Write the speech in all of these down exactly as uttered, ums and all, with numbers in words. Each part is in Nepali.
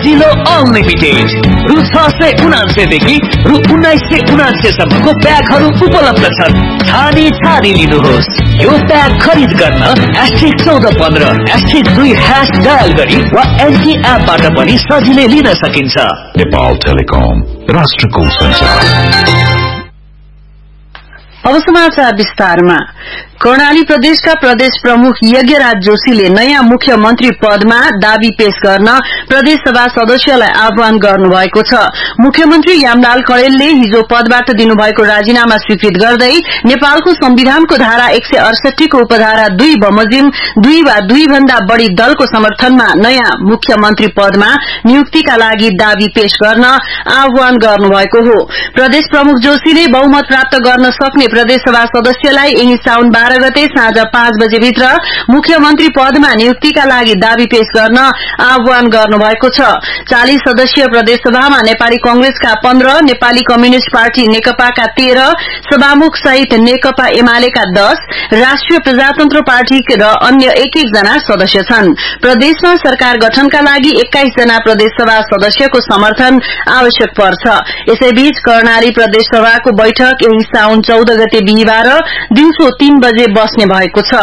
सजिलो अनलिमिटेड रु छ सय उनान्सय देखि रु उन्नाइस सय उनान्सय सम्मको प्याकहरू उपलब्ध छन्। छानी छानी लिनुहोस्। यो प्याक खरिद गर्न एस्ट्रिक चौध पन्ध्र एस्ट्रिक दुई ह्यास डायल गरी वा एनटी एपबाट पनि सजिलै लिन सकिन्छ। नेपाल टेलिकम, राष्ट्रको संचार। अब समाचार विस्तारमा। कर्णाली प्रदेशका प्रदेश प्रमुख यज्ञराज जोशीले नयाँ मुख्यमन्त्री पदमा दावी पेश गर्न प्रदेशसभा सदस्यलाई आह्वान गर्नुभएको छ। मुख्यमन्त्री यामलाल कडेलले हिजो पदबाट दिनुभएको राजीनामा स्वीकृत गर्दै नेपालको संविधानको धारा एक सय अडसठी को उपधारा दुई बमोजिम दुई वा दुई भन्दा बढ़ी दलको समर्थनमा नयाँ मुख्यमन्त्री पदमा नियुक्तिका लागि दावी पेश गर्न आह्वान गर्नुभएको हो। प्रदेश प्रमुख जोशीले बहुमत प्राप्त गर्न सक्ने प्रदेशसभा सदस्यलाई यही साउन बाह्र गते साँझ पाँच बजे भित्र मुख्यमन्त्री पदमा नियुक्तिका लागि दावी पेश गर्न आह्वान गर्नुभएको छ। चालीस सदस्यीय प्रदेशसभामा नेपाली कंग्रेसका पन्ध्र, नेपाली कम्युनिष्ट पार्टी नेकपाका तेह्र, सभामुख सहित नेकपा एमालेका दश, राष्ट्रिय प्रजातन्त्र पार्टी र अन्य एक एक जना सदस्य छन्। प्रदेशमा सरकार गठनका लागि एक्काइस जना प्रदेशसभा सदस्यको समर्थन आवश्यक पर्छ। यसैबीच कर्णाली प्रदेशसभाको बैठक यही साउन चौध गते बिहिबार दिउँसो तीन बजे बस्ने भएको छ।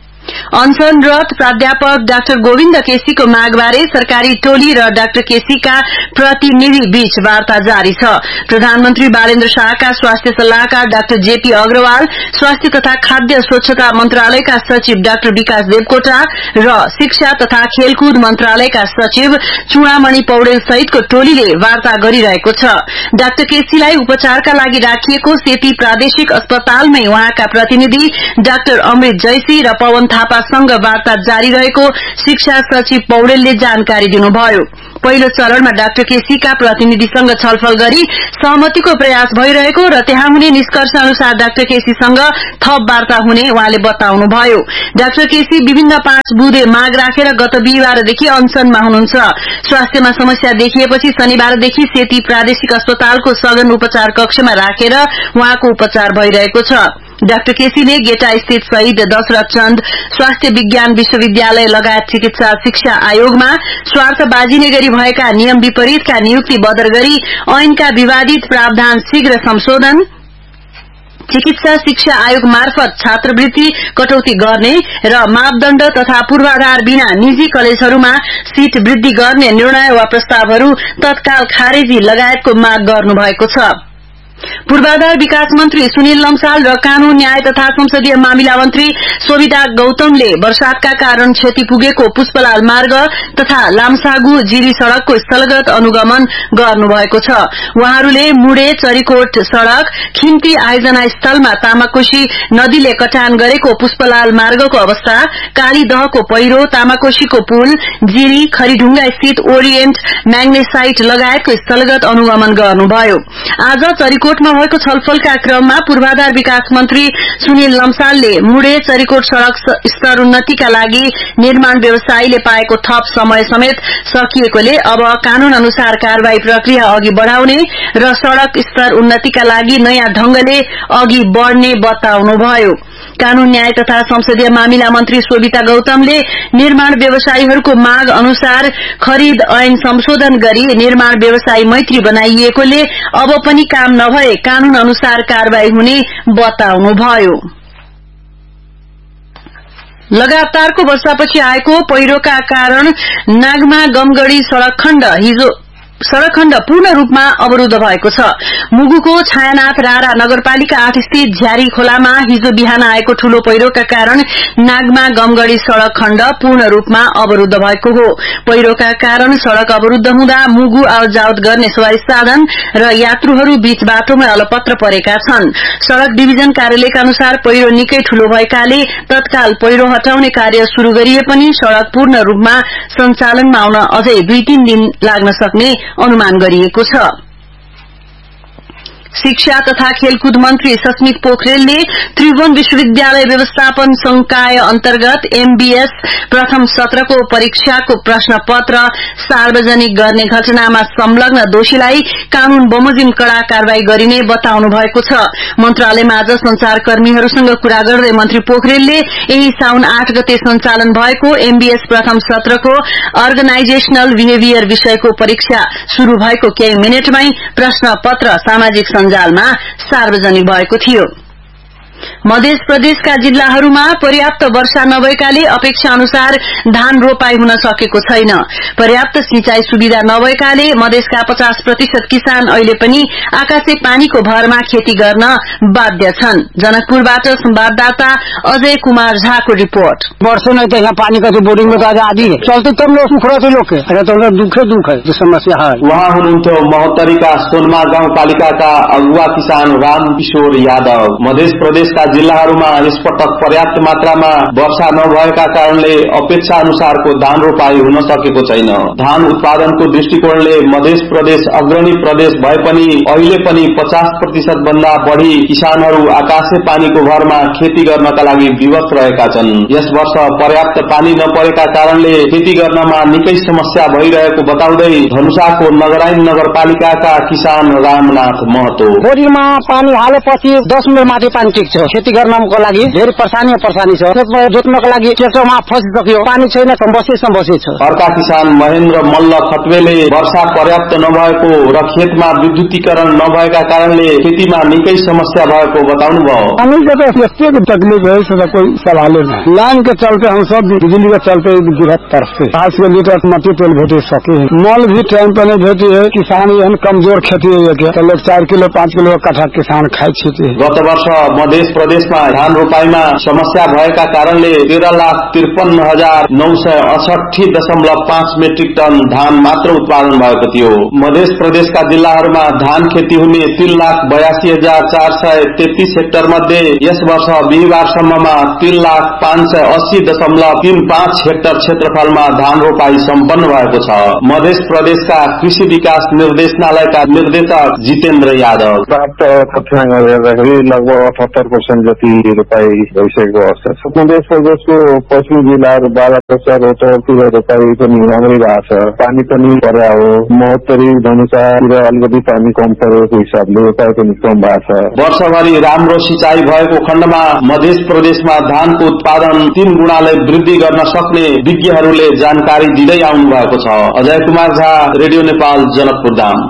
अनशनरत प्राध्यापक डाक्टर गोविन्द केसीको मागबारे सरकारी टोली र डाक्टर केसीका प्रतिनिधि बीच वार्ता जारी छ। प्रधानमन्त्री बालेन्द्र शाहका स्वास्थ्य सल्लाहकार डाक्टर जेपी अग्रवाल, स्वास्थ्य तथा खाद्य स्वच्छता मन्त्रालयका सचिव डाक्टर विकास देवकोटा र शिक्षा तथा खेलकुद मन्त्रालयका सचिव चुडामणि पौडेल सहितको टोलीले वार्ता गरिरहेको छ। डाक्टर केसीलाई उपचारका लागि राखिएको सेती प्रादेशिक अस्पतालमै उहाँका प्रतिनिधि डाक्टर अमृत जैसी र पवन थापासँग वार्ता जारी रहेको शिक्षा सचिव पौडेलले जानकारी दिनुभयो। पहिलो चरणमा डाक्टर केसीका प्रतिनिधिसँग छलफल गरी सहमतिको प्रयास भइरहेको र त्यहाँ हुने निष्कर्ष अनुसार डाक्टर केसीसँग थप वार्ता हुने उहाँले बताउनुभयो। डाक्टर केसी विभिन्न पाँच बुँदे माग राखेर गत बिहिबारदेखि अनसनमा हुनुहुन्छ। स्वास्थ्यमा समस्या देखिएपछि शनिबारदेखि सेती प्रादेशिक अस्पतालको सघन उपचार कक्षमा राखेर उहाँको उपचार भइरहेको छ। डाक्टर केसीले गेटा स्थित शहीद दशरथ चन्द स्वास्थ्य विज्ञान विश्वविद्यालय लगायत चिकित्सा शिक्षा आयोगमा स्वार्थबाजी गरी भएका नियम विपरीतका नियुक्ति बदर गरी ऐनका विवादित प्रावधान शीघ्र संशोधन, चिकित्सा शिक्षा आयोग मार्फत छात्रवृत्ति कटौती गर्ने र मापदण्ड तथा पूर्वाधार बिना निजी कलेजहरूमा सीट वृद्धि गर्ने निर्णय वा प्रस्तावहरू तत्काल खारेजी लगायतको माग गर्नुभएको छ। पूर्वाधार विकास मन्त्री सुनिल लम्साल र कानून न्याय तथा संसदीय मामिला मन्त्री सोभिता गौतमले वर्षातका कारण क्षति पुगेको पुष्पलाल मार्ग तथा लामसागु जिरी सड़कको स्थलगत अनुगमन गर्नुभएको छ। उहाँहरूले मुडे चरीकोट सड़क, खिम्ती आयोजना स्थलमा तामाकोशी नदीले कटान गरेको पुष्पलाल मार्गको अवस्था, कालीदहको पहिरो, तामाकोशीको पुल, जिरी खरीढुङ्गा स्थित ओरिएन्ट म्याग्नेसाइट लगायतको स्थलगत अनुगमन गर्नुभयो। आज चरीकोट मा भएको छलफलका क्रममा पूर्वाधार विकास मन्त्री सुनिल लम्सालले मुडे चरीकोट सड़क स्तर उन्नतिका लागि निर्माण व्यवसायीले पाएको थप समय समेत सकिएकोले अब कानून अनुसार कार्यवाही प्रक्रिया अघि बढ़ाउने र सड़क स्तर उन्नतिका लागि नयाँ ढंगले अघि बढ़ने बताउनुभयो। कानून न्याय तथा संसदीय मामिला मन्त्री सोभिता गौतमले निर्माण व्यवसायीहरूको माग अनुसार खरिद ऐन संशोधन गरी निर्माण व्यवसायी मैत्री बनाइएकोले अब पनि काम नभए कानून अनुसार कार्यवाही हुने बताउनुभयो। लगातारको वर्षापछि आएको पहिरोका कारण नागमा गमगढ़ी सड़क खण्ड हिजो सड़क खण्ड पूर्ण रूपमा अवरूद्ध भएको छ। मुगुको छायानाथ रारा नगरपालिका आठ स्थित झ्यारी खोलामा हिजो बिहान आएको ठूलो पहिरोका कारण नागमा गमगढ़ी सड़क खण्ड पूर्ण रूपमा अवरूद्ध भएको हो। पहिरोका कारण सड़क अवरूद्ध हुँदा मुगु आवतजावत गर्ने सवारी साधन र यात्रुहरू बीच बाटोमा अलपत्र परेका छन्। सड़क डिभिजन कार्यालयका अनुसार पहिरो निकै ठूलो भएकाले तत्काल पहिरो हटाउने कार्य शुरू गरिए पनि सड़क पूर्ण रूपमा सञ्चालनमा आउन अझै दुई तीन दिन लाग्न सक्ने अनुमान गरिएको छ। शिक्षा तथा खेलकुद मन्त्री सस्मित पोखरेलले त्रिभुवन विश्वविद्यालय व्यवस्थापन संकाय अन्तर्गत एमबीएस प्रथम सत्रको परीक्षाको प्रश्न पत्र सार्वजनिक गर्ने घटनामा संलग्न दोषीलाई कानून बमोजिम कड़ा कार्यवाही गरिने बताउनु भएको छ। मन्त्रालयमा आज संचारकर्मीहरूसँग कुरा गर्दै मन्त्री पोखरेलले यही साउन आठ गते सञ्चालन भएको एमबीएस प्रथम सत्रको अर्गनाइजेशनल बिहेभियर विषयको परीक्षा शुरू भएको केही मिनटमै प्रश्न पत्र सामाजिक सञ्जालमा सार्वजनिक भएको थियो। मध्य प्रदेशका जिल्लाहरूमा पर्याप्त वर्षा नभएकाले अपेक्षा अनुसार धान रोपाई हुन सकेको छैन। पर्याप्त सिंचाई सुविधा नभएकाले मधेसका पचास प्रतिशत किसान अहिले पनि आकाशे पानीको भरमा खेती गर्न बाध्य छन्। जनकपुरबाट संवाददाता अजय कुमार झाको रिपोर्ट। वर्षों नहीं तो यहाँ पानी का जो बोरिंग में तो आज आदि है चलते तब लोग सुख रहे लोग के तो दुख है दुख है जो समस्या है। वहाँ हुनुहुन्थ्यो महोत्तरी का सोनमा गाउँपालिका का अगुवा किसान राम किशोर यादव। मध्य प्रदेश का जिल्लाहरूमा यसपटक पर्याप्त मात्रामा वर्षा नभएका कारणले अपेक्षा अनुसारको धान रोपाई हुन सकेको छैन। धान उत्पादनको दृष्टिकोणले मध्य प्रदेश अग्रणी प्रदेश भए पनि अहिले पनि पचास प्रतिशत भन्दा बढ़ी किसानहरू आकाशे पानीको भरमा खेती गर्नका लागि विवश रहेका छन्। यस वर्ष पर्याप्त पानी नपरेका कारणले खेती गर्नमा निकै समस्या भइरहेको बताउँदै धनुषाको नगरायन नगरपालिकाका किसान रामनाथ महतो। बोरीमा पानी हालेपछि दस मिनट माथि पानी टिक्छ। खेती गर्नको लागि धेरै परेशानी परेशानी छ। जोत्नको लागि ट्रेक्टरमा फसिसक्यो पानी छैन बसेछ बसेछ। अर्का किसान महेन्द्र मल्ल खतवेले वर्षा पर्याप्त नभएको र खेतमा विद्युतीकरण नभएका कारणले खेतीमा निकै समस्या भएको बताउनु भयो। पानी का तो यस्तै तकलीफ है सदा कोई सवाल नहीं। लाइन के चलते हम सब बिजली के चलते गिरत तरफे पाँच के लीटर मट्टी तेल भेटे सके मल भी टाइम पर नहीं भेटी है। किसान एहन कमजोर खेती है तो लोग चार किलो पाँच किलो कट्ठा किसान खाए खेती। गत वर्ष मध्य प्रदेशमा धान रोपाईमा समस्या भएका कारणले तेह्र लाख त्रिपन्न हजार नौ सय अठसठी दशमलव पाँच मेट्रिक टन धान मात्र उत्पादन भएको थियो। मध्य प्रदेशका जिल्लाहरूमा धान खेती हुने तीन लाख बयासी हजार चार सय तेत्तीस हेक्टर मध्ये यस वर्ष बिहिबारसम्ममा तीन लाख पाँच सय अस्सी दशमलव तीन पाँच हेक्टर क्षेत्रफलमा धान रोपाई सम्पन्न भएको छ। मध्य प्रदेशका कृषि विकास निर्देशनालयका निर्देशक जितेन्द्र यादव प्राप्त तथ्याङ्क हेर्दाखेरि लगभग अठहत्तर पर्सेन्ट जति रोपाई भइसकेको अवस्था छ। मध्य प्रदेशको पश्चिमी जिल्लाहरू बाह्र पर्सा रोटरतिर रोपाई पनि राम्रै भएको छ। पानी पनि पर्या हो। महोत्तरी धनुषातिर अलिकति पानी कम परेको हिसाबले रोपाई पनि कम भएको छ। वर्षभरि राम्रो सिंचाई भएको खण्डमा मध्य प्रदेशमा धानको उत्पादन तीन गुणाले वृद्धि गर्न सक्ने विज्ञहरूले जानकारी दिँदै आउनु भएको छ। अजय कुमार झा, रेडियो नेपाल, जनकपुर धाम।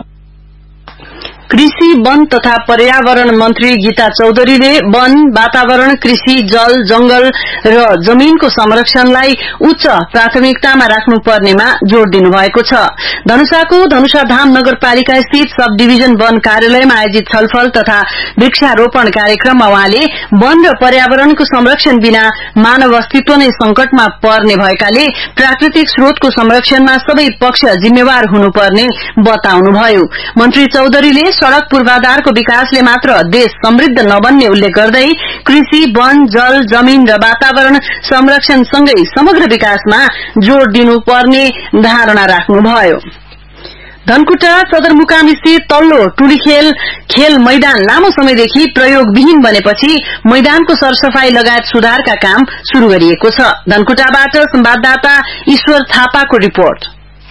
कृषि वन तथा पर्यावरण मन्त्री गीता चौधरीले वन, वातावरण, कृषि, जल, जंगल र जमीनको संरक्षणलाई उच्च प्राथमिकतामा राख्नुपर्नेमा जोड़ दिनुभएको छ। धनुषाको धनुषाधाम नगरपालिका स्थित सब डिभिजन वन कार्यालयमा आयोजित छलफल तथा वृक्षारोपण कार्यक्रममा उहाँले वन र पर्यावरणको संरक्षण बिना मानव अस्तित्व नै संकटमा पर्ने भएकाले प्राकृतिक स्रोतको संरक्षणमा सबै पक्ष जिम्मेवार हुनुपर्ने बताउनुभयो। मन्त्री चौधरीले सड़क पूर्वाधारको विकासले मात्र देश समृद्ध नबन्ने उल्लेख गर्दै कृषि, वन, जल, जमीन र वातावरण संरक्षण सँगै समग्र विकासमा जोड़ दिनुपर्ने धारणा राख्नुभयो। धनकुटा सदरमुकाम स्थित तल्लो टुलीखेल खेल मैदान लामो समयदेखि प्रयोगविहीन बनेपछि मैदानको सरसफाई लगायत सुधारका काम शुरू गरिएको छ। धनकुटाबाट संवाददाता ईश्वर थापाको रिपोर्ट।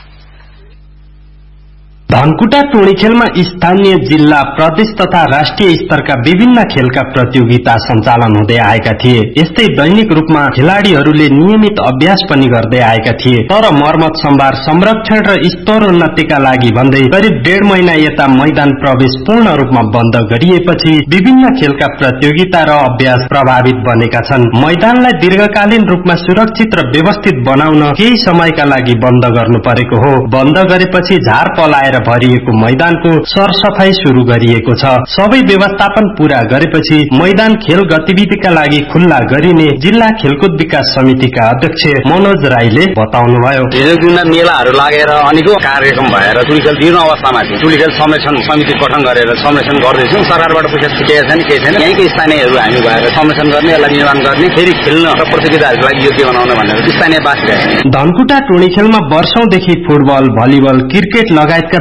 धनकुटा टोलीखेलमा स्थानीय जिल्ला, प्रदेश तथा राष्ट्रिय स्तरका विभिन्न खेलका प्रतियोगिता सञ्चालन हुँदै आएका थिए। यस्तै दैनिक रूपमा खेलाड़ीहरूले नियमित अभ्यास पनि गर्दै आएका थिए। तर मर्मत सम्भार, संरक्षण र स्तरोन्नतिका लागि भन्दै करिब डेढ महिना यता मैदान प्रवेश पूर्ण रूपमा बन्द गरिएपछि विभिन्न खेलका प्रतियोगिता र अभ्यास प्रभावित बनेका छन्। मैदानलाई दीर्घकालीन रूपमा सुरक्षित र व्यवस्थित बनाउन केही समयका लागि बन्द गर्नु परेको हो। बन्द गरेपछि झार पलाएर भरिएको मैदानको सरसफाई शुरू गरिएको छ। सबै व्यवस्थापन पूरा गरेपछि मैदान खेल गतिविधिका लागि खुल्ला गरिने जिल्ला खेलकुद विकास समितिका अध्यक्ष मनोज राईले बताउनुभयो। हिजो दिनमा मेलाहरू लागेर अनेकौं कार्यक्रम भएर टुलीखेल जीर्ण अवस्थामा थियो। टुलीखेल संरक्षण समिति गठन गरेर संरक्षण गर्दैछौँ। सरकारबाट पैसा छुटेका छैन, केही छैन। यहीँकै स्थानीयहरू हामी भएर संरक्षण गर्ने, यसलाई निर्माण गर्ने, फेरि खेल्न र प्रतियोगिताहरूको लागि योग्य बनाउन भनेर स्थानीय बासिन्दा। धनकुटा टोलीखेलमा वर्षौंदेखि फुटबल, भलिबल, क्रिकेट लगायतका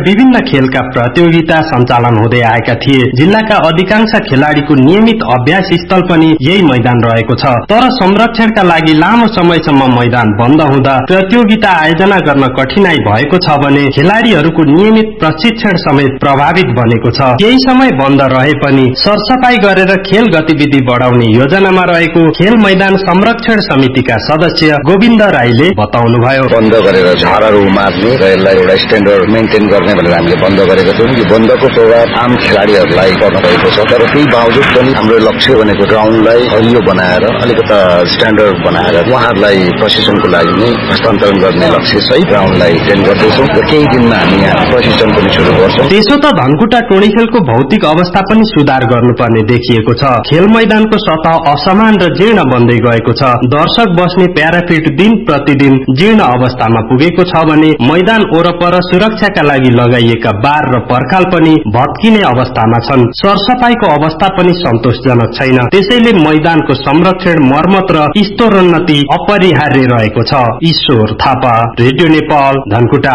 विभिन्न खेलका प्रतियोगिता सञ्चालन हुँदै आएका थिए। जिल्लाका अधिकांश खेलाड़ीको नियमित अभ्यास स्थल पनि यही मैदान रहेको छ। तर संरक्षणका लागि लामो समयसम्म मैदान बन्द हुँदा प्रतियोगिता आयोजना गर्न कठिनाई भएको छ भने खेलाड़ीहरूको नियमित प्रशिक्षण समेत प्रभावित बनेको छ। केही समय बन्द रहे पनि सरसफाई गरेर खेल गतिविधि बढाउने योजनामा रहेको खेल मैदान संरक्षण समितिका सदस्य गोविन्द राईले बताउनुभयो। बन्द गरेर झारहरू मार्ने र यसलाई एउटा स्ट्यान्डर्ड मेन्टेन गर्ने भनेर हामीले बन्द गरेका छौँ। यो बन्दको प्रभाव आम खेलाड़ीहरूलाई पर्न गएको छ। तर त्यही बावजुद पनि हाम्रो लक्ष्य भनेको ग्राउन्डलाई हरियो बनाएर अलिकता स्ट्यान्डर्ड बनाएर उहाँहरूलाई प्रशिक्षणको लागि नै हस्तान्तरण गर्ने लक्ष्य सहित ग्राउन्डलाई ट्रेन गर्दैछौँ र केही दिनमा हामी यहाँ प्रशिक्षण पनि सुरु गर्छौँ। त्यसो त धनकुटा टोली खेलको भौतिक अवस्था पनि सुधार गर्नुपर्ने देखिएको छ। खेल मैदानको सतह असमान र जीर्ण बन्दै गएको छ। दर्शक बस्ने प्याराफिट दिन प्रतिदिन जीर्ण अवस्थामा पुगेको छ भने मैदान वरपर सुरक्षाका लागि लगाइएका बार र पर्खाल पनि भत्किने अवस्थामा छन्। सरसफाईको अवस्था पनि सन्तोषजनक छैन। त्यसैले मैदानको संरक्षण, मर्मत र स्तरोन्नति अपरिहार्य रहेको छ। ईश्वर थापा, रेडियो नेपाल, धनकुटा।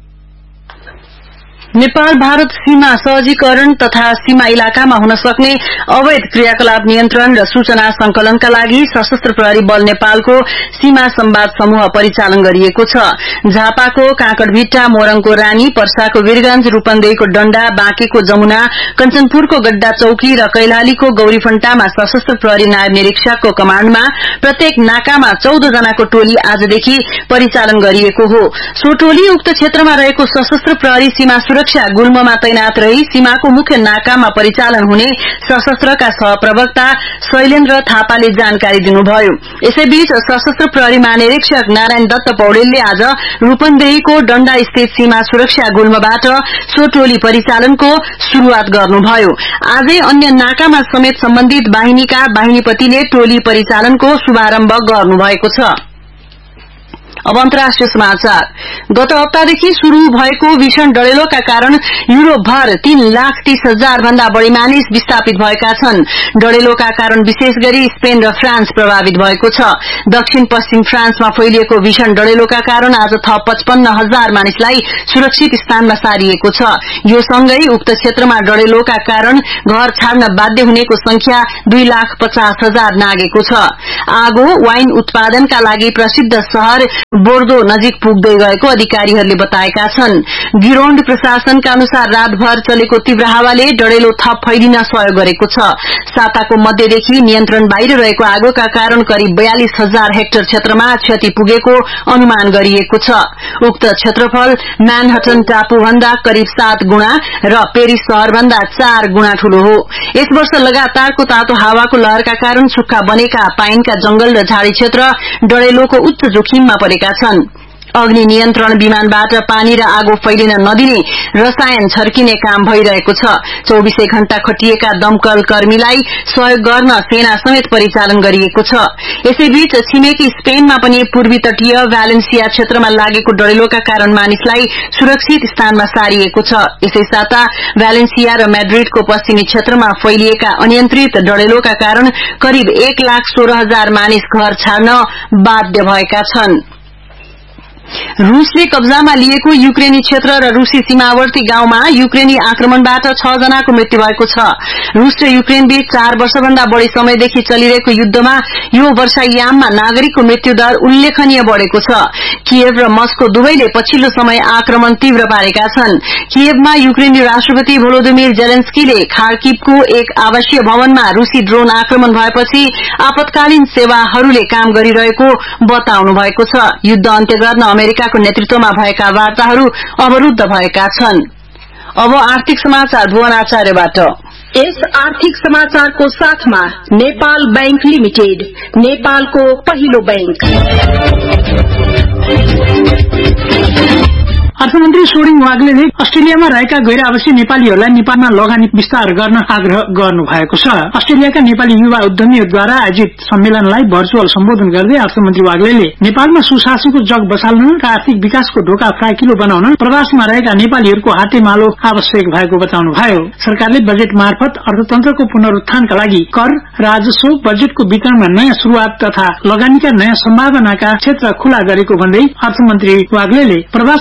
नेपाल भारत सीमा सहजीकरण तथा सीमा इलाकामा हुन सक्ने अवैध क्रियाकलाप नियन्त्रण र सूचना संकलनका लागि सशस्त्र प्रहरी बल नेपालको सीमा संवाद समूह परिचालन गरिएको छ। झापाको काँकडभिट्टा, मोरङको रानी, पर्साको वीरगंज, रूपन्देहीको डण्डा, बाँकेको जमुना, कञ्चनपुरको गड्डा चौकी र कैलालीको गौरीफण्टामा सशस्त्र प्रहरी नायब निरीक्षकको कमाण्डमा प्रत्येक नाकामा चौध जनाको टोली आजदेखि परिचालन गरिएको हो। सो टोली उक्त क्षेत्रमा रहेको सशस्त्र प्रहरी सीमा सुरक्षा गुल्ममा तैनात रही सीमाको मुख्य नाकामा परिचालन हुने सशस्त्रका सहप्रवक्ता शैलेन्द्र थापाले जानकारी दिनुभयो। यसैबीच सशस्त्र प्रहरी महानिरीक्षक नारायण दत्त पौडेलले आज रूपन्देहीको डण्डा स्थित सीमा सुरक्षा गुल्मबाट सो टोली परिचालनको शुरूआत गर्नुभयो। आजै अन्य नाकामा समेत सम्बन्धित बाहिनीका बाहिनीपतिले टोली परिचालनको शुभारम्भ गर्नुभएको छ। अब अन्तर्राष्ट्रिय समाचार। गत हप्तादेखि शुरू भएको भीषण डढेलोका कारण युरोपभर तीन लाख तीस हजार भन्दा बढ़ी मानिस विस्थापित भएका छन्। डढेलोका कारण विशेष गरी स्पेन र फ्रान्स प्रभावित भएको छ। दक्षिण पश्चिम फ्रान्समा फैलिएको भीषण डढेलोका कारण आज थप पचपन्न हजार मानिसलाई सुरक्षित स्थानमा सारिएको छ। यो सँगै उक्त क्षेत्रमा डढेलोका कारण घर छाड्न बाध्य हुनेको संख्या दुई लाख पचास हजार नागेको छ। आगो वाइन उत्पादनका लागि प्रसिद्ध शहर बोर्दो नजिक पुग्दै गएको अधिकारीहरूले बताएका छन्। गिरोन्ड प्रशासनका अनुसार रातभर चलेको तीव्र हावाले डढेलो थप फैलिन सहयोग गरेको छ। साताको मध्यदेखि नियन्त्रण बाहिर रहेको आगोका कारण करिब बयालिस हजार हेक्टर क्षेत्रमा क्षति पुगेको अनुमान गरिएको छ। उक्त क्षेत्रफल म्यानहटन टापु भन्दा करिब सात गुणा र पेरिस शहरभन्दा चार गुणा ठूलो हो। यस वर्ष लगातारको तातो हावाको लहरका कारण सुक्खा बनेका पाइनका जंगल र झाडी क्षेत्र डढेलोको उच्च जोखिममा परेका छन्। अग्नि नियन्त्रण विमानबाट पानी र आगो फैलिन नदिने रसायन छर्किने काम भइरहेको छ। चौबीसै घण्टा खटिएका दमकल कर्मीलाई सहयोग गर्न सेना समेत परिचालन गरिएको छ। यसैबीच छिमेकी स्पेनमा पनि पूर्वी तटीय भ्यालेन्सिया क्षेत्रमा लागेको डढेलोका कारण मानिसलाई सुरक्षित स्थानमा सारिएको छ। यसै साता भ्यालेन्सिया र मैड्रिडको पश्चिमी क्षेत्रमा फैलिएका अनियन्त्रित डढेलोका कारण करिब एक लाख सोह्र हजार मानिस घर छाड्न बाध्य भएका छन्। रूसले कब्जामा लिएको युक्रेनी क्षेत्र र रूसी सीमावर्ती गाउँमा युक्रेनी आक्रमणबाट छ जनाको मृत्यु भएको छ। रूस र युक्रेन बीच चार वर्षभन्दा बढ़ी समयदेखि चलिरहेको युद्धमा यो वर्षायाममा नागरिकको मृत्युदर उल्लेखनीय बढ़ेको छ। किएभ र मस्को दुवैले पछिल्लो समय आक्रमण तीव्र पारेका छन्। किएभमा युक्रेनी राष्ट्रपति भोलोदिमिर जेलेन्स्कीले खार्किवको एक आवासीय भवनमा रूसी ड्रोन आक्रमण भएपछि आपतकालीन सेवाहरूले काम गरिरहेको बताउनु भएको छ। युद्ध अन्त्य गर्न अमेरिकाको नेतृत्वमा भएका वार्ताहरू अवरूद्ध भएका छन्। अब आर्थिक समाचार भुवन आचार्यबाट। यस आर्थिक समाचारको साथमा नेपाल बैंक लिमिटेड, नेपालको पहिलो बैंक। अर्थमन्त्री सोडिङ वाग्लेले अस्ट्रेलियामा रहेका गैर आवासीय नेपालीहरूलाई नेपालमा लगानी विस्तार गर्न आग्रह गर्नु भएको छ। अस्ट्रेलियाका नेपाली युवा उद्यमीहरूद्वारा आयोजित सम्मेलनलाई भर्चुअल सम्बोधन गर्दै अर्थमन्त्री वाग्लेले नेपालमा सुशासनको जग बसाल्न र आर्थिक विकासको ढोका फ्राकिलो बनाउन प्रवासमा रहेका नेपालीहरूको हातेमालो आवश्यक भएको बताउनुभयो। सरकारले बजेट मार्फत अर्थतन्त्रको पुनरुत्थानका लागि कर, राजस्व, बजेटको वितरणमा नयाँ शुरूआत तथा लगानीका नयाँ सम्भावनाका क्षेत्र खुला गरेको भन्दै अर्थमन्त्री वाग्लेले प्रवासमा रहेका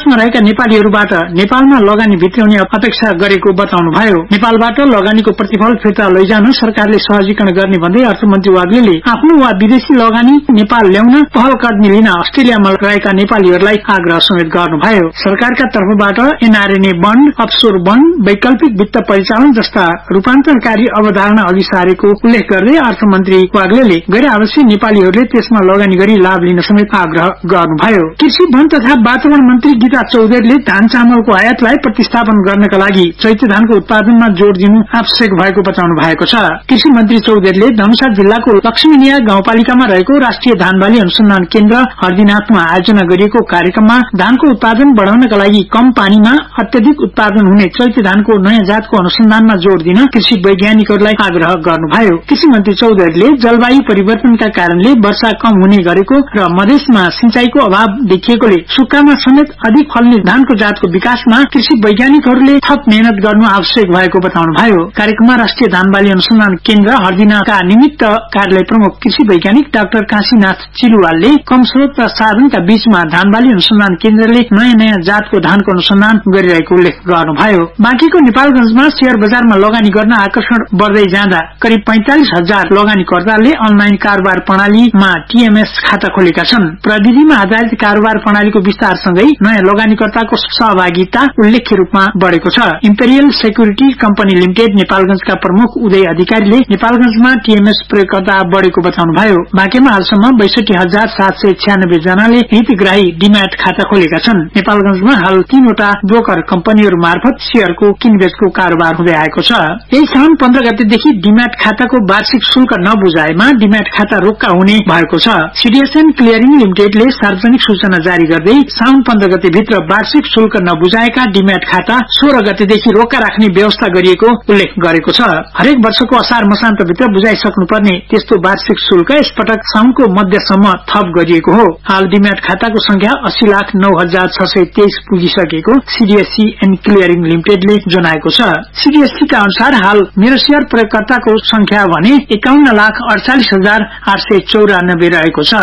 नेपालीहरूबाट नेपालमा लगानी भित्राउने अपेक्षा गरेको बताउनुभयो। नेपालबाट लगानीको प्रतिफल फिर्ता लैजान सरकारले सहजीकरण गर्ने भन्दै अर्थमन्त्री वाग्लेले आफ्नो वा विदेशी लगानी नेपाल ल्याउन पहल कदमी लिन अस्ट्रेलियामा रहेका नेपालीहरूलाई आग्रह समेत गर्नुभयो। सरकारका तर्फबाट एनआरएनए बन्ड, अफसोर बन्ड, वैकल्पिक वित्त परिचालन जस्ता रूपान्तरकारी अवधारणा अघि सारेको उल्लेख गर्दै अर्थमन्त्री वाग्लेले गैर आवासीय नेपालीहरूले त्यसमा लगानी गरी लाभ लिन समेत आग्रह गर्नुभयो। कृषि, वन तथा वातावरण मन्त्री गीता चौधरीले धान चामलको आयातलाई प्रतिस्थापन गर्नका लागि चैते धानको उत्पादनमा जोड़ दिनु आवश्यक भएको बताउनु भएको छ। कृषि मन्त्री चौधरीले धनुषा जिल्लाको लक्ष्मीनिया गाउँपालिकामा रहेको राष्ट्रिय धान बाली अनुसन्धान केन्द्र हर्दीनाथमा आयोजना गरिएको कार्यक्रममा धानको उत्पादन बढ़ाउनका लागि कम पानीमा अत्यधिक उत्पादन हुने चैते धानको नयाँ जातको अनुसन्धानमा जोड़ दिन कृषि वैज्ञानिकहरूलाई आग्रह गर्नुभयो। कृषि मन्त्री चौधरीले जलवायु परिवर्तनका कारणले वर्षा कम हुने गरेको र मधेसमा सिंचाईको अभाव देखिएकोले सुक्खामा समेत अधिक फल्ने धानको जातको विकासमा कृषि वैज्ञानिकहरूले थप मेहनत गर्नु आवश्यक भएको बताउनुभयो। कार्यक्रममा राष्ट्रिय धान बाली अनुसन्धान केन्द्र हर्दीनाथका निमित्त कार्यालय प्रमुख कृषि वैज्ञानिक डाक्टर काशीनाथ चिलुवालले कम स्रोत र साधनका बीचमा धान बाली अनुसन्धान केन्द्रले नयाँ नयाँ जातको धानको अनुसन्धान गरिरहेको उल्लेख गर्नुभयो। बाँकीको नेपालगंजमा शेयर बजारमा लगानी गर्न आकर्षण बढ़दै जाँदा करिब पैंतालिस हजार लगानीकर्ताले अनलाइन कारोबार प्रणालीमा टीएमएस खाता खोलेका छन्। प्रविधिमा आधारित कारोबार प्रणालीको विस्तारसँगै नयाँ लगानीकर्ताको सहभागिता उल्लेख्य रूपमा बढ़ेको छ। इम्पेरियल सेक्युरिटी कम्पनी लिमिटेड नेपालगंजका प्रमुख उदय अधिकारीले नेपालगंजमा टीएमएस प्रयोगकर्ता बढ़ेको बताउनुभयो। बाँकीमा हालसम्म बैसठी हजार सात सय छ्यानब्बे जनाले हितग्राही डिम्याट खाता खोलेका छन्। नेपालगंजमा हाल तीनवटा ब्रोकर कम्पनीहरू मार्फत शेयरको किनबेचको कारोबार हुँदै आएको छ। यही साउन पन्ध्र गतेदेखि डिम्याट खाताको वार्षिक शुल्क नबुझाएमा डिम्याट खाता रोक्का हुने भएको छ। सीडीएसएन क्लियरिङ लिमिटेडले सार्वजनिक सूचना जारी गर्दै साउन पन्ध्र गते भित्र वार्षिक शुल्क नबुझाएका डिम्याट खाता सोह्र गतेदेखि रोक्का राख्ने व्यवस्था गरिएको उल्लेख गरेको छ। हरेक वर्षको असार मसान्तभित्र बुझाइसक्नुपर्ने त्यस्तो वार्षिक शुल्क यसपटक साउनको मध्यसम्म थप गरिएको हो। हाल डिम्याट खाताको संख्या अस्सी लाख नौ हजार छ सय तेइस पुगिसकेको सीडीएससी एन्ड क्लियरिङ लिमिटेडले जनाएको छ। सीडीएससी का अनुसार हाल मेरो शेयर प्रयोगकर्ताको संख्या भने एकाउन्न लाख अडचालिस हजार आठ सय चौरानब्बे रहेको छ।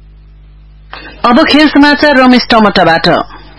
अब खेल समाचार रमेश टमटाबाट।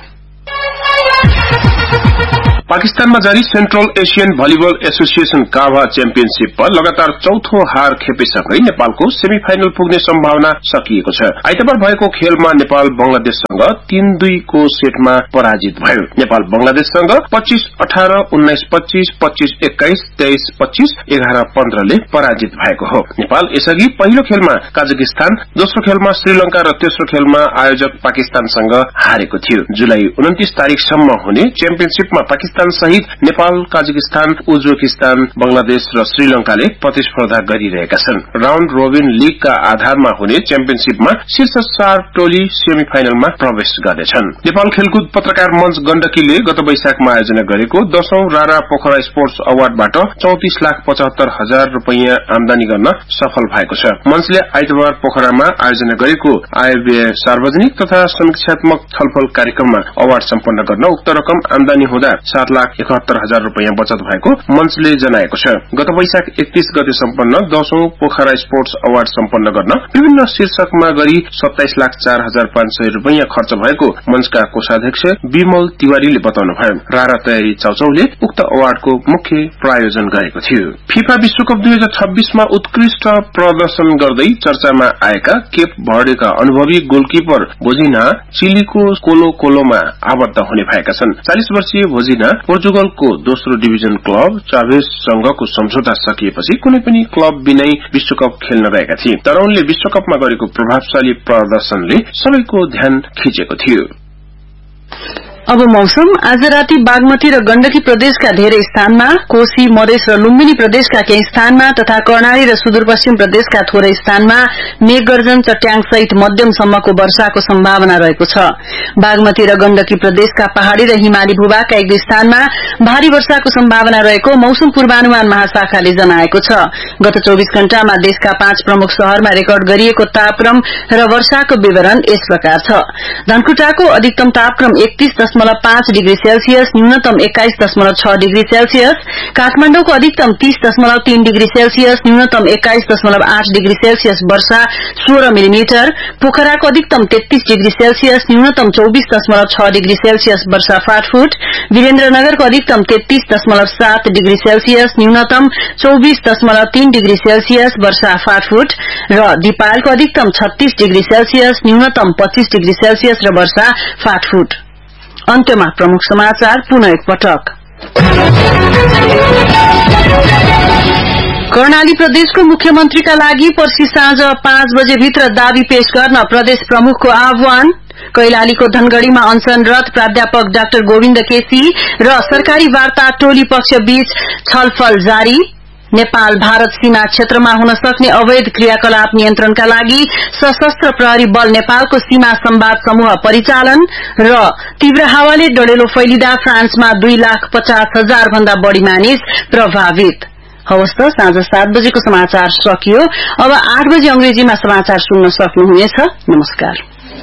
पाकिस्तानमा जारी सेन्ट्रल एशियन भलिबल एसोसिएशन काभा च्याम्पियनशीपमा लगातार चौथो हार खेपेसँगै नेपालको सेमी फाइनल पुग्ने सम्भावना सकिएको छ। आइतबार भएको खेलमा नेपाल बंगलादेशसँग तीन दुई को सेटमा पराजित भयो। नेपाल बंगलादेशसँग पच्चीस अठार, उन्नाइस पच्चीस, पच्चीस एक्काइस, तेइस पच्चीस, एघार पन्ध्रले पराजित भएको हो। नेपाल यसअघि पहिलो खेलमा काजाकिस्तान, दोस्रो खेलमा श्रीलंका र तेस्रो खेलमा आयोजक पाकिस्तानसँग हारेको थियो। जुलाई उन्तिस तारिकसम्म हुने च्याम्पियनशीपमा पाकिस्तान सहित नेपाल, काजाकिस्तान, उज्बेकिस्तान, बंगलादेश र श्रीलंकाले प्रतिस्पर्धा गरिरहेका छन्। राउण्ड रोबिन लीगका आधारमा हुने च्याम्पियनशीपमा शीर्ष चार टोली सेमी फाइनलमा प्रवेश गर्नेछन्। नेपाल खेलकुद पत्रकार मञ्च गण्डकीले गत वैशाखमा आयोजना गरेको दशौं रारा पोखरा स्पोर्ट्स अवार्डबाट चौतिस लाख पचहत्तर हजार रूपियाँ आमदानी गर्न सफल भएको छ। मञ्चले आइतबार पोखरामा आयोजना गरेको आय व्यय सार्वजनिक तथा समीक्षात्मक छलफल कार्यक्रममा अवार्ड सम्पन्न गर्न उक्त रकम आमदानी हुँदा सात लाख एकहत्तर हजार रूपियाँ बचत भएको मञ्चले जनाएको छ। गत वैशाख एकतीस गते सम्पन्न दशौं पोखरा स्पोर्ट्स अवार्ड सम्पन्न गर्न विभिन्न शीर्षकमा गरी सत्ताइस लाख चार हजार पाँच सय रूपियाँ खर्च भएको मञ्चका कोषाध्यक्ष विमल तिवारीले बताउनुभयो। रारा तयारी चाउचाउले उक्त अवार्डको मुख्य प्रायोजन गरेको थियो। फिफा विश्वकप दुई हजार छब्बीसमा उत्कृष्ट प्रदर्शन गर्दै चर्चामा आएका केप भर्डेका अनुभवी गोलकिपर भोजिना चिलीको कोलो कोलोमा आबद्ध हुने भएका छन्। चालीस वर्षीय भोजिना पोर्चुगलको दोस्रो डिभिजन क्लब चाभेससँगको सम्झौता सकिएपछि कुनै पनि क्लब बिनै विश्वकप खेल्न गएका थिए। तर उनले विश्वकपमा गरेको प्रभावशाली प्रदर्शनले सबैको ध्यान खिचेको थियो। अब मौसम। आज राति बागमती र गण्डकी प्रदेशका धेरै स्थानमा, कोशी, मधेस र लुम्बिनी प्रदेशका केही स्थानमा तथा कर्णाली र सुदूरपश्चिम प्रदेशका थोरै स्थानमा मेघगर्जन, चट्याङ सहित मध्यमसम्मको वर्षाको सम्भावना रहेको छ। बागमती र गण्डकी प्रदेशका पहाड़ी र हिमाली भूभागका एक दुई स्थानमा भारी वर्षाको सम्भावना रहेको मौसम पूर्वानुमान महाशाखाले जनाएको छ। गत चौबीस घण्टामा देशका पाँच प्रमुख शहरमा रेकर्ड गरिएको तापक्रम र वर्षाको विवरण यस प्रकार छ। धनकुटाको अधिकतम तापक्रम एकतीस दशमलव पाँच डिग्री सेल्सियस, न्यूनतम एक्काइस दशमलव छ डिग्री सेल्सियस, काठमाडौँको अधिकतम तीस दशमलव तीन डिग्री सेल्सियस, न्यूनतम एक्काइस दशमलव आठ डिग्री सेल्सियस वर्षा सोह्र मिलिमिटर, पोखराको अधिकतम तेत्तीस डिग्री सेल्सियस, न्यूनतम चौबीस दशमलव छ डिग्री सेल्सियस वर्षा फाटफुट, वीरेन्द्रनगरको अधिकतम तेत्तीस दशमलव सात डिग्री सेल्सियस, न्यूनतम चौबीस दशमलव तीन डिग्री सेल्सियस वर्षा फाटफुट र दिपालको अधिकतम छत्तीस डिग्री सेल्सियस, न्यूनतम पच्चीस डिग्री सेल्सियस र वर्षा फाटफुट। अन्त्यमा प्रमुख समाचार पुनः एकपटक। कर्णाली प्रदेशको मुख्यमन्त्रीका लागि पर्सि साँझ पाँच बजे भित्र दावी पेश गर्न प्रदेश प्रमुखको आह्वान। कैलालीको धनगढ़ीमा अनशनरत प्राध्यापक डाक्टर गोविन्द केसी र सरकारी वार्ता टोली पक्ष बीच छलफल जारी। नेपाल भारत सीमा क्षेत्रमा हुन सक्ने अवैध क्रियाकलाप नियन्त्रणका लागि सशस्त्र प्रहरी बल नेपालको सीमा संवाद समूह परिचालन र तीव्र हावाले डढेलो फैलिँदा फ्रान्समा दुई लाख पचास हजार भन्दा बढ़ी मानिस प्रभावित। हवस् त, साँझ सात बजेको समाचार सकियो। अब आठ बजे अंग्रेजीमा समाचार सुन्न सक्नुहुनेछ। नमस्कार।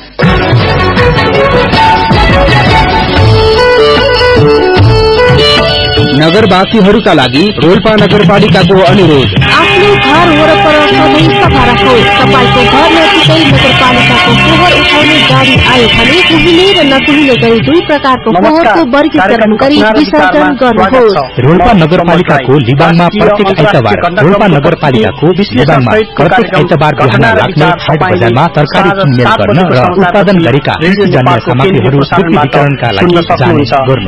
नगरवासीहरूका लागि रोल्पा नगरपालिकाको अनुरोध। आफ्नो घर वरपर सधैँ सफा राख्नुहोस्। तपाईको घर नजिकै नगरपालिकाको फोहोर उठाउने गाडी आयो भने कुहिने र नकुहिने गरी दुई प्रकारको फोहोरको वर्गीकरण गरी विसर्जन गर्नुहोस्। रोल्पा नगरपालिकाको लिबाङमा प्रत्येक आइतबार रोल्पा नगरपालिकाको लिबाङमा प्रत्येक आइतबार बिहान लाग्ने हाट बजारमा तरकारी किनमेल गर्न र उत्पादन गरेका कृषिजन्य सामग्रीहरू बिक्री वितरणका लागि जाने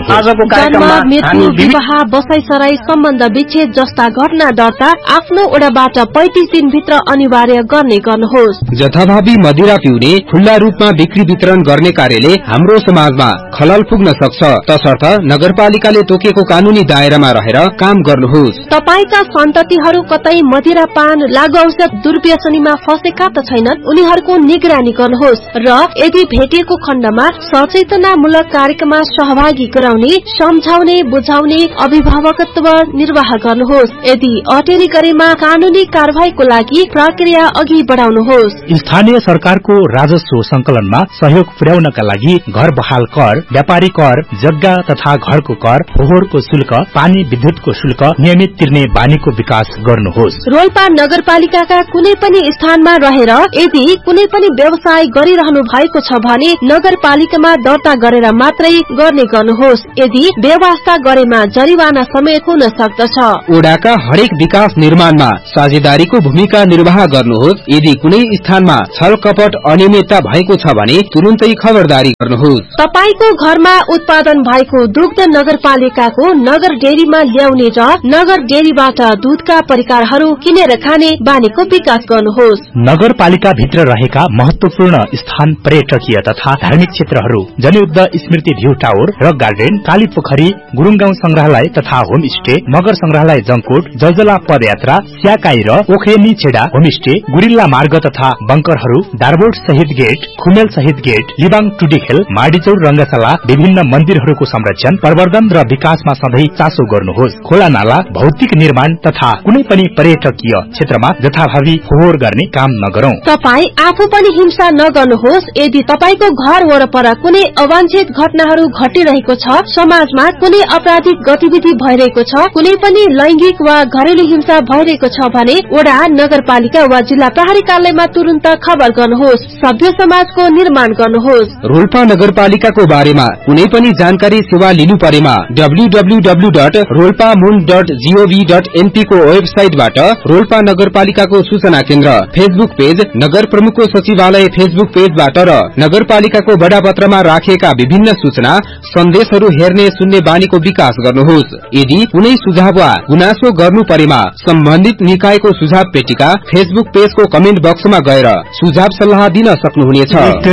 गर्नुहोस्। विवाह, बसाइसराई, सम्बन्ध विच्छेद जस्ता घटना दर्ता आफ्नो ओडाबाट पैंतीस दिनभित्र अनिवार्य गर्ने गर्नुहोस्। जथाभावी मदिरा पिउने, खुल्ला रूपमा बिक्री वितरण गर्ने कार्यले हाम्रो समाजमा खलल पुग्न सक्छ, तसर्थ नगरपालिकाले तोकेको कानूनी दायरामा रहेर काम गर्नुहोस्। तपाईका सन्ततिहरू कतै मदिरा पान, लागु औषध दुर्व्यसनीमा फँसेका त छैनन्, उनीहरूको निगरानी गर्नुहोस् र यदि भेटिएको खण्डमा सचेतनामूलक कार्यक्रममा सहभागी गराउने, सम्झाउने, बुझाउने, अभिभावकत्व निर्वाह गर्नुहोस्। यदि अटेरी गरेमा कानूनी कार्यवाहीको लागि प्रक्रिया अघि बढाउनुहोस्। स्थानीय सरकारको राजस्व संकलनमा सहयोग पुर्याउनका लागि घर बहाल कर, व्यापारी कर, जग्गा तथा घरको कर, फोहोरको शुल्क, पानी विद्युतको शुल्क नियमित तिर्ने बानीको विकास गर्नुहोस्। रोल्पा नगरपालिकाका कुनै पनि स्थानमा रहेर यदि कुनै पनि व्यवसाय गरिरहनु भएको छ भने नगरपालिकामा दर्ता गरेर मात्रै गर्ने गर्नुहोस्। यदि व्यवस्था गरेमा जरिवाना समेत हुन सक्दछ। ओडाका हरेक विकास निर्माणमा साझेदारीको भूमिका निर्वाह गर्नुहोस्। यदि कुनै स्थानमा छल कपट अनियमितता भएको छ भने तुरुन्तै खबरदारी गर्नुहोस्। तपाईको घरमा उत्पादन भएको दुग्ध नगरपालिकाको नगर डेरीमा ल्याउने र नगर डेरीबाट दूधका परिकारहरू किनेर खाने बानीको विकास गर्नुहोस्। नगरपालिका भित्र रहेका महत्वपूर्ण स्थान, पर्यटकीय तथा धार्मिक क्षेत्रहरू, जनयुद्ध स्मृति भ्यू टावर, रक गार्डन, काली पोखरी, गुरुङगाउँ संग्रहालय तथा होमस्टे, मगर संग्रहालय जंकोट, जलजला पदयात्रा, स्याकाई र ओखरेनी छेडा होमस्टे, गुरिल्ला मार्ग तथा बंकरहरू, दारबोट शहीद गेट, खुमेल शहीद गेट, लिबाङ टुडीखेल, माडीचौर रंगशाला, विभिन्न मन्दिरहरूको संरक्षण, प्रवर्धन र विकासमा सधैं चासो गर्नुहोस्। खोला नाला, भौतिक निर्माण तथा कुनै पनि पर्यटकीय क्षेत्रमा जथाभावी फोहोर गर्ने काम नगरौं। तपाई आफू पनि हिंसा नगर्नुहोस्। यदि तपाईको घर वरपर कुनै अवांछित घटनाहरू घटिरहेको छ, समाजमा कुनै आपराधिक गतिविधि भइरहेको छ, कुनै पनि लैंगिक वा घरेलु हिंसा भइरहेको छ भने वडा, नगरपालिका वा जिल्ला प्रहरी कार्यालयमा तुरन्त खबर गर्नुहोस्। सभ्य समाजको निर्माण गर्नुहोस्। रोल्पा नगरपालिकाको बारेमा कुनै पनि जानकारी सेवा लिनु परेमा W W W dot Rolpa मूल डट जीओभी डट एनपी को वेबसाइटबाट रोल्पा नगरपालिकाको सूचना केन्द्र, फेसबुक पेज, नगर प्रमुखको सचिवालय फेसबुक पेजबाट र नगरपालिकाको बडापत्रमा राखिएका विभिन्न सूचना सन्देशहरू हेर्ने सुन्ने बानीको विकास गर्नुहोस्। यदि कुनै सुझाव वा गुनासो गर्नु परेमा सम्बन्धित निकायको सुझाव पेटिका फेसबुक पेजको कमेन्ट बक्समा गएर सुझाव सल्लाह दिन सक्नुहुनेछ।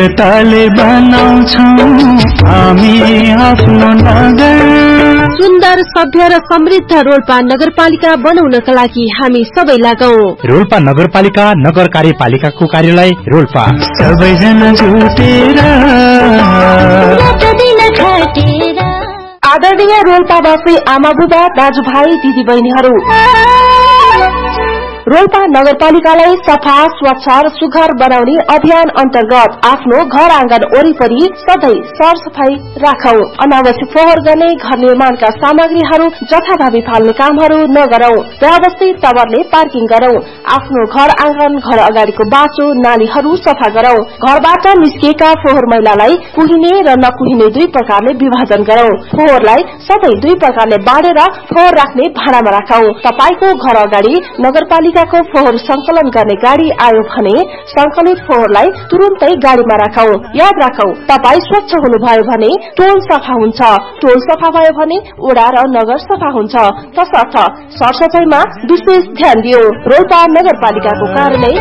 सुन्दर, सभ्य र समृद्ध रोल्पा नगरपालिका बनाउनका लागि हामी सबै लागौं। रोल्पा नगरपालिका नगर कार्यपालिकाको कार्यालय रोल्पा। सबैजना जुटेर आदरणीय रोल्पावासी आमा बुबा दाजुभाइ दिदीबहिनीहरू, रोल्पा नगरपालिकालाई सफा स्वच्छ र सुघर बनाउने अभियान अन्तर्गत आफ्नो घर आँगन वरिपरि सधैँ सरसफाई राखौं। अनावश्यक फोहोर गर्ने, घर निर्माणका सामग्रीहरू जथाभावी फाल्ने कामहरू नगरौं। व्यवस्थित तवरले पार्किङ गरौं। आफ्नो घर आँगन, घर अगाडिको बाटो, नालीहरू सफा गरौं। घरबाट निस्किएका फोहोर मैलालाई कुहिने र नकुहिने दुई प्रकारले विभाजन गरौं। फोहोरलाई सधैँ दुई प्रकारले बाँडेर फोहोर राख्ने भाँडामा राखौं। तपाईको घर अगाडि नगरपालिका को फोहोर संकलन गर्ने गाडी आयो भने संकलित फोहोरलाई तुरुन्तै गाडीमा राखौं। याद राखौं, तपाई स्वच्छ हुनुभयो भने टोल सफा हुन्छ, टोल सफा भयो भने ओडा र नगर सफा हुन्छ। तसर्थ सरसफाईमा विशेष ध्यान दियो। रोल्पा नगरपालिकाको कार्यालय